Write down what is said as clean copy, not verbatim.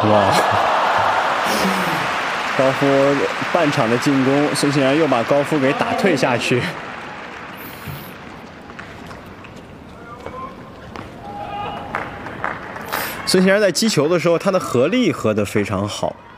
哇！高夫半场的进攻，孙兴慜又把高夫给打退下去。孙兴慜在击球的时候，他的合力合得非常好。